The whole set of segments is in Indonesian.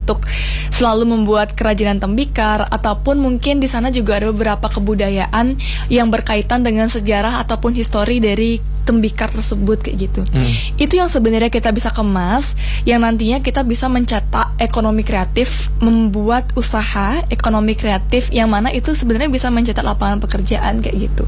untuk selalu membuat kerajinan tembikar, ataupun mungkin di sana juga ada beberapa kebudayaan yang berkaitan dengan sejarah ataupun histori dari tembikar tersebut kayak gitu. Itu yang sebenarnya kita bisa kemas, yang nantinya kita bisa mencetak ekonomi kreatif, membuat usaha ekonomi kreatif yang mana itu sebenarnya bisa mencetak lapangan pekerjaan kayak gitu.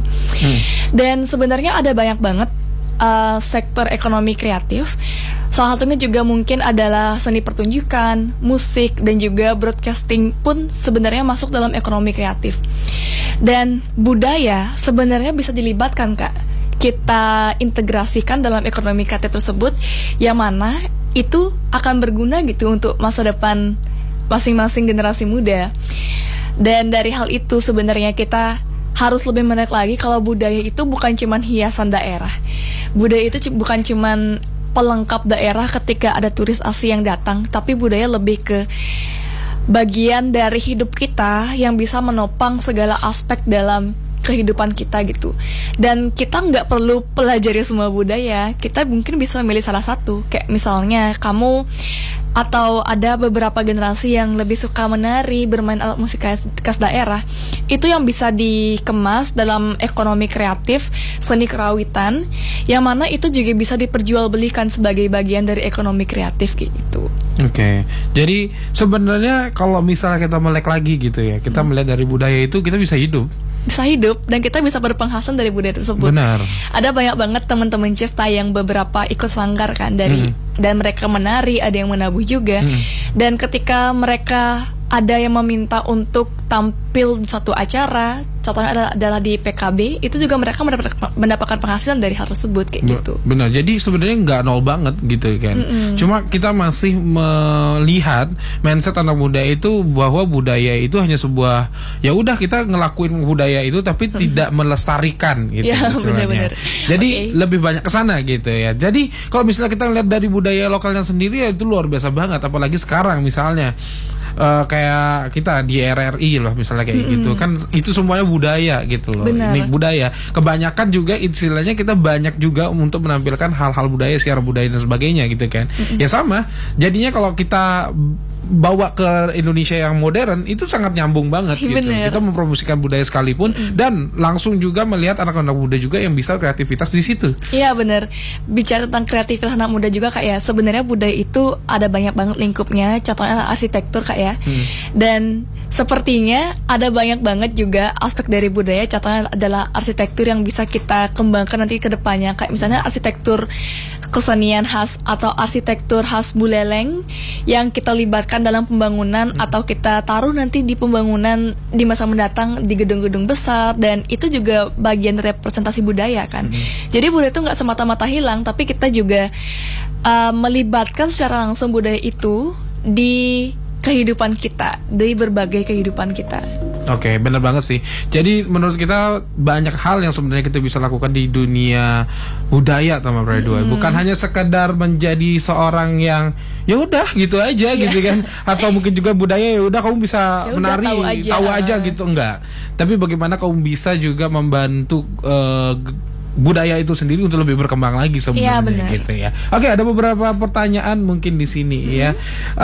Dan sebenarnya ada banyak banget sektor ekonomi kreatif. Salah satunya juga mungkin adalah seni pertunjukan, musik, dan juga broadcasting pun sebenarnya masuk dalam ekonomi kreatif. Dan budaya sebenarnya bisa dilibatkan, Kak. Kita integrasikan dalam ekonomi kreatif tersebut, yang mana itu akan berguna gitu untuk masa depan masing-masing generasi muda. Dan dari hal itu sebenarnya kita harus lebih menarik lagi kalau budaya itu bukan cuman hiasan daerah. Budaya itu bukan cuman pelengkap daerah ketika ada turis asing yang datang, tapi budaya lebih ke bagian dari hidup kita yang bisa menopang segala aspek dalam kehidupan kita gitu. Dan kita nggak perlu pelajari semua budaya, kita mungkin bisa memilih salah satu. Kayak misalnya kamu atau ada beberapa generasi yang lebih suka menari, bermain alat musik khas daerah, itu yang bisa dikemas dalam ekonomi kreatif, seni kerawitan, yang mana itu juga bisa diperjualbelikan sebagai bagian dari ekonomi kreatif gitu. Oke. Jadi sebenarnya kalau misalnya kita melek lagi gitu ya, kita melihat dari budaya itu kita bisa hidup. Bisa hidup dan kita bisa berpenghasilan dari budaya tersebut. Benar. Ada banyak banget teman-teman cesta yang beberapa ikut sanggar kan dari dan mereka menari, ada yang menabuh juga. Dan ketika mereka ada yang meminta untuk tampil di suatu acara, contohnya adalah di PKB, itu juga mereka mendapatkan penghasilan dari hal tersebut kayak gitu. Benar. Jadi sebenarnya nggak nol banget gitu kan. Cuma kita masih melihat mindset anak muda itu bahwa budaya itu hanya sebuah, ya udah kita ngelakuin budaya itu tapi tidak melestarikan gitu. Ya, benar-benar. Jadi lebih banyak kesana gitu ya. Jadi kalau misalnya kita lihat dari budaya lokalnya sendiri, ya itu luar biasa banget. Apalagi sekarang misalnya kayak kita di RRI lah misalnya kayak gitu kan, itu semuanya budaya gitu loh. Benar. Ini budaya. Kebanyakan juga istilahnya kita banyak juga untuk menampilkan hal-hal budaya, siara budaya dan sebagainya gitu kan. Ya sama. Jadinya kalau kita bawa ke Indonesia yang modern itu sangat nyambung banget gitu. Kita mempromosikan budaya sekalipun dan langsung juga melihat anak-anak muda juga yang bisa kreativitas di situ. Iya benar. Bicara tentang kreativitas anak muda juga Kak ya, sebenarnya budaya itu ada banyak banget lingkupnya. Contohnya arsitektur Kak ya. Dan sepertinya ada banyak banget juga aspek dari budaya. Contohnya adalah arsitektur yang bisa kita kembangkan nanti ke depannya. Kayak misalnya arsitektur kesenian khas atau arsitektur khas Buleleng yang kita libatkan dalam pembangunan atau kita taruh nanti di pembangunan di masa mendatang di gedung-gedung besar, dan itu juga bagian representasi budaya kan. Jadi budaya itu nggak semata-mata hilang, tapi kita juga melibatkan secara langsung budaya itu di kehidupan kita, dari berbagai kehidupan kita. Oke, benar banget sih. Jadi menurut kita banyak hal yang sebenarnya kita bisa lakukan di dunia budaya sama berdua. Bukan hanya sekedar menjadi seorang yang ya udah gitu aja gitu kan, atau mungkin juga budaya ya udah kamu bisa menari tahu aja gitu, enggak. Tapi bagaimana kamu bisa juga membantu budaya itu sendiri untuk lebih berkembang lagi sebenarnya gitu ya. Oke, ada beberapa pertanyaan mungkin di sini ya.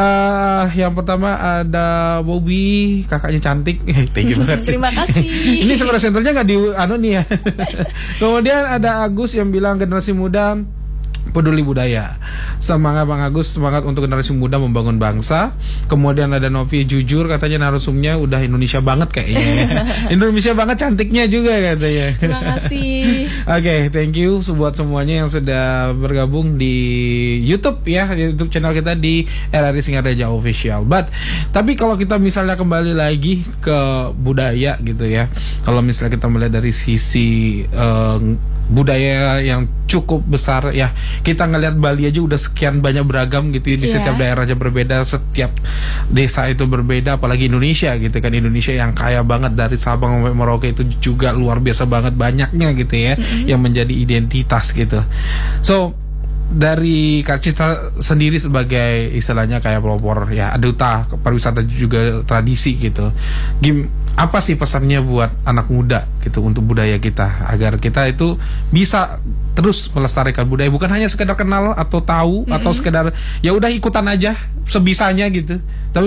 Yang pertama ada Bobby, kakaknya cantik. Thank you banget. Terima kasih. Ini sebenarnya senternya nggak di nih ya. Kemudian ada Agus yang bilang generasi muda peduli budaya. Semangat Bang Agus, semangat untuk generasi muda membangun bangsa. Kemudian ada Novi, jujur katanya narasumnya udah Indonesia banget kayaknya. Indonesia banget, cantiknya juga katanya. Terima kasih. Oke, thank you buat semuanya yang sudah bergabung di YouTube ya, YouTube channel kita di RRI Singaraja Official. Tapi kalau kita misalnya kembali lagi ke budaya gitu ya, kalau misalnya kita melihat dari sisi budaya yang cukup besar ya, kita ngelihat Bali aja udah sekian banyak beragam gitu ya, di setiap daerahnya berbeda, setiap desa itu berbeda, apalagi Indonesia gitu kan. Indonesia yang kaya banget dari Sabang sampai Merauke itu juga luar biasa banget banyaknya gitu ya, yang menjadi identitas gitu. So dari Kak Cita sendiri sebagai istilahnya kayak pelopor ya, duta pariwisata juga tradisi gitu, apa sih pesannya buat anak muda gitu untuk budaya kita, agar kita itu bisa terus melestarikan budaya, bukan hanya sekedar kenal atau tahu atau sekedar ya udah ikutan aja sebisanya gitu, tapi